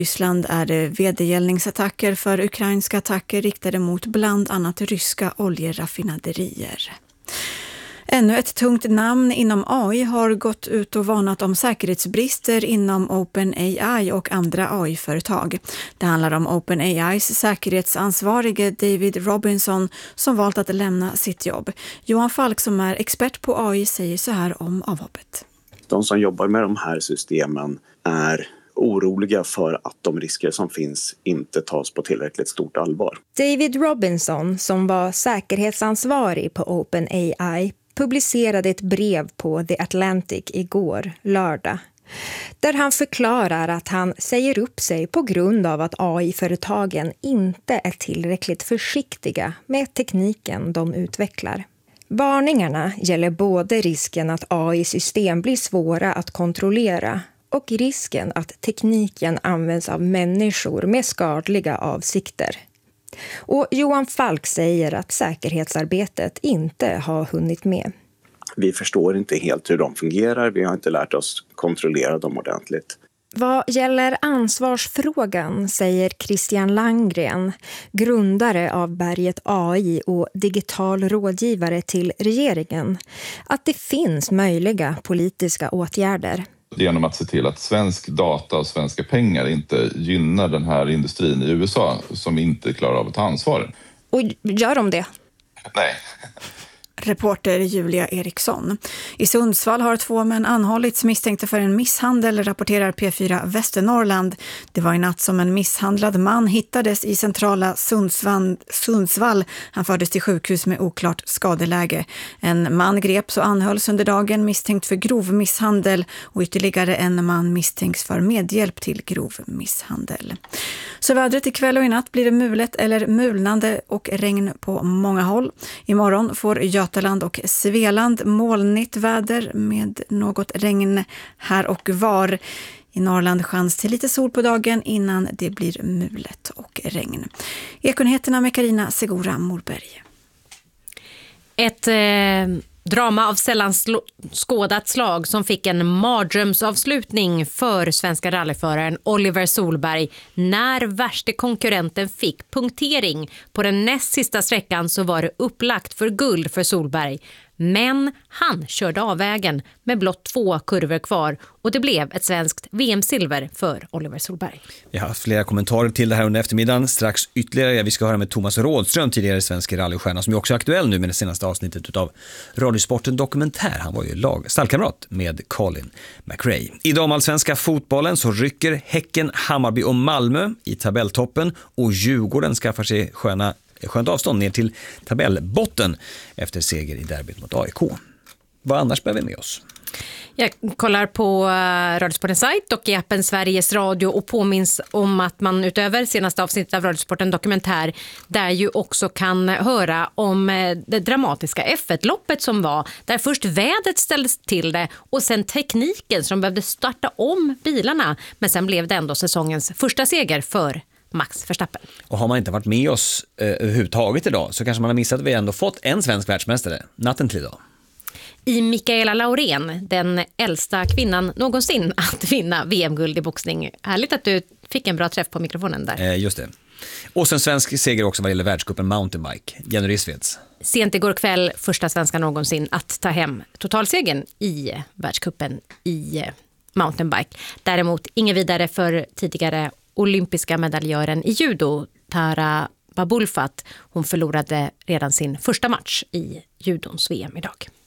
Ryssland är det vedergällningsattacker för ukrainska attacker riktade mot bland annat ryska oljeraffinaderier. Ännu ett tungt namn inom AI har gått ut och varnat om säkerhetsbrister inom OpenAI och andra AI-företag. Det handlar om OpenAIs säkerhetsansvarige David Robinson som valt att lämna sitt jobb. Johan Falk som är expert på AI säger så här om avhoppet. De som jobbar med de här systemen är oroliga för att de risker som finns inte tas på tillräckligt stort allvar. David Robinson, som var säkerhetsansvarig på OpenAI, publicerade ett brev på The Atlantic igår, lördag, där han förklarar att han säger upp sig på grund av att AI-företagen inte är tillräckligt försiktiga med tekniken de utvecklar. Varningarna gäller både risken att AI-system blir svåra att kontrollera och risken att tekniken används av människor med skadliga avsikter. Och Johan Falk säger att säkerhetsarbetet inte har hunnit med. Vi förstår inte helt hur de fungerar, vi har inte lärt oss kontrollera dem ordentligt. Vad gäller ansvarsfrågan säger Christian Langgren, grundare av Berget AI och digital rådgivare till regeringen, att det finns möjliga politiska åtgärder. Genom att se till att svensk data och svenska pengar inte gynnar den här industrin i USA som inte klarar av att ta ansvar. Och gör de det? Nej. Reporter Julia Eriksson. I Sundsvall har 2 män anhållits misstänkta för en misshandel, rapporterar P4 Västernorrland. Det var i natt som en misshandlad man hittades i centrala Sundsvall. Han fördes till sjukhus med oklart skadeläge. En man greps och anhölls under dagen misstänkt för grov misshandel och ytterligare en man misstänks för medhjälp till grov misshandel. Så vädret ikväll och i natt blir det mulet eller mulnande och regn på många håll. Imorgon får Götaland och Svealand molnigt väder med något regn här och var. I Norrland chans till lite sol på dagen innan det blir mulet och regn. Ekonyheterna med Carina Segura Morberg. Ett drama av sällan skådat slag som fick en mardrömsavslutning för svenska rallyföraren Oliver Solberg när värste konkurrenten fick punktering. På den näst sista sträckan så var det upplagt för guld för Solberg. Men han körde av vägen med blott 2 kurvor kvar och det blev ett svenskt VM-silver för Oliver Solberg. Vi har haft flera kommentarer till det här under eftermiddagen. Strax ytterligare. Vi ska höra med Thomas Rådström, tidigare svensk rallystjärna som är också aktuell nu med det senaste avsnittet av Radiosporten Dokumentär. Han var ju stallkamrat med Colin McRae. I damallsvenska fotbollen så rycker Häcken, Hammarby och Malmö i tabelltoppen och Djurgården skaffar sig skönt avstånd ner till tabellbotten efter seger i derbyt mot AIK. Vad annars behöver vi med oss? Jag kollar på Radiosportens sajt och i appen Sveriges Radio och påminns om att man utöver senaste avsnittet av Radiosporten Dokumentär där ju också kan höra om det dramatiska F1-loppet som var. Där först vädret ställdes till det och sen tekniken som behövde starta om bilarna. Men sen blev det ändå säsongens första seger för Max Verstappen. Och har man inte varit med oss överhuvudtaget idag så kanske man har missat att vi ändå fått en svensk världsmästare natten till idag. I Mikaela Laurén, den äldsta kvinnan någonsin att vinna VM-guld i boxning. Härligt att du fick en bra träff på mikrofonen där. Just det. Och sen svensk seger också vad gäller världscupen mountainbike. Jenny Rissveds. Sent igår kväll första svenska någonsin att ta hem totalsegern i världscupen i mountainbike. Däremot ingen vidare för tidigare olympiska medaljören i judo, Tara Babulfat. Hon förlorade redan sin första match i judons VM idag.